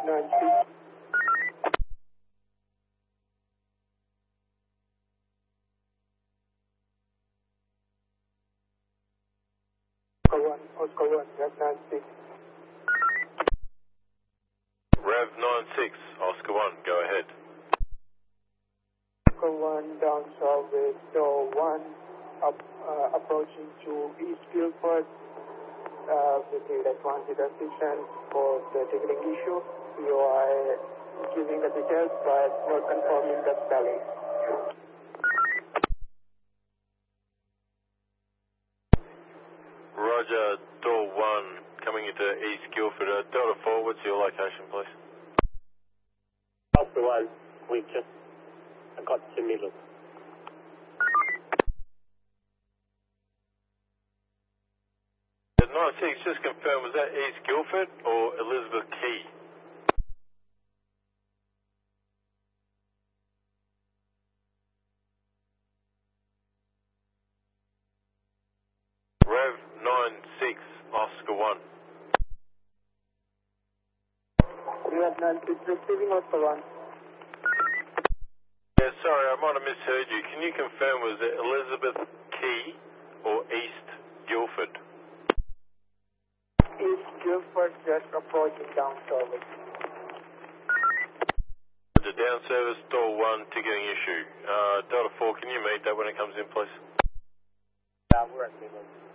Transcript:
96. Oscar 1, Rev 96. Rev 96, Oscar 1, go ahead. Oscar 1 down south with door 1 approaching to East Guilford with the advanced assistance for the ticketing issue. You are giving the details but not confirming the spelling. Roger, door 1, coming into East Guilford. Delta 4, what's your location, please? Oscar 1, we just got to middle. At 96, just confirm, was that East Guilford or Elizabeth Quay? Rev 96, Oscar 1. Rev 96 receiving Oscar 1. Yeah, sorry, I might have misheard you. Can you confirm, was it Elizabeth Quay or East Guilford? East Guilford just approaching down service. The down service, door 1, ticketing issue. Delta 4, can you meet that when it comes in, please? Yeah, we're at middle.